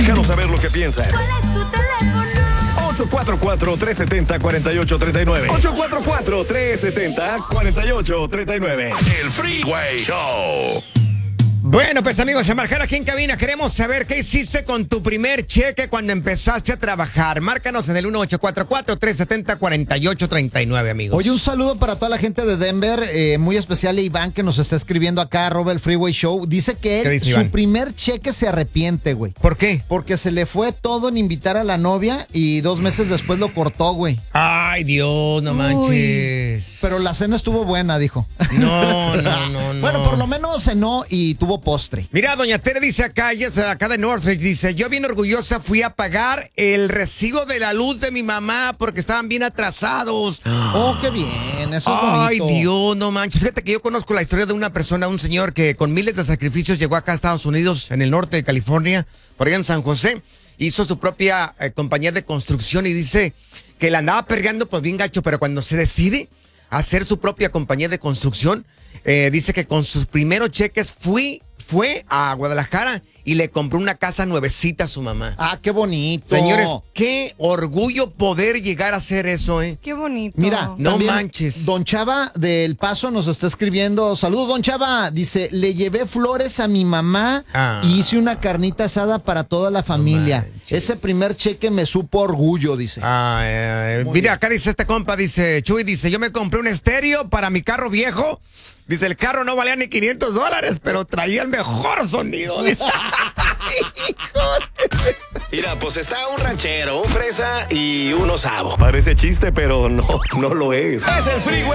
Déjanos saber lo que piensas. ¿Cuál es tu teléfono? 844-370-4839. 844-370-4839. El Freeway Show. Bueno, pues amigos, a marcar aquí en cabina. Queremos saber qué hiciste con tu primer cheque cuando empezaste a trabajar. Márcanos en el 1844-370-4839, amigos. Oye, un saludo para toda la gente de Denver, muy especial a Iván que nos está escribiendo acá, el Freeway Show. Dice que él, dice su Iván? primer cheque se arrepiente, güey. ¿Por qué? Porque se le fue todo en invitar a la novia y 2 meses después lo cortó, güey. Ay, Dios, no manches. Pero la cena estuvo buena, dijo. No. Bueno, por lo menos cenó y tuvo postre. Mira, doña Tere dice acá, ella es acá de Northridge, dice, yo bien orgullosa fui a pagar el recibo de la luz de mi mamá porque estaban bien atrasados. Oh, qué bien, eso es Ay, bonito. Dios, no manches. Fíjate que yo conozco la historia de una persona, un señor que con miles de sacrificios llegó acá a Estados Unidos, en el norte de California, por allá en San José, hizo su propia compañía de construcción y dice que la andaba perreando pues bien gacho, pero cuando se decide hacer su propia compañía de construcción, dice que con sus primeros cheques fue a Guadalajara y le compró una casa nuevecita a su mamá. Ah, qué bonito. Señores, qué orgullo poder llegar a hacer eso, ¿eh? Qué bonito. Mira, No también manches. Don Chava del Paso nos está escribiendo. Saludos, Don Chava. Dice, le llevé flores a mi mamá y hice una carnita asada para toda la familia. Ese primer cheque me supo orgullo, dice. Mira, acá dice este compa, dice, Chuy, dice, yo me compré un estéreo para mi carro viejo. Dice, el carro no valía ni $500, pero traía el mejor sonido. Dice. Mira, pues está un ranchero, un fresa y un osavo. Parece chiste, pero no lo es. Es el Freeway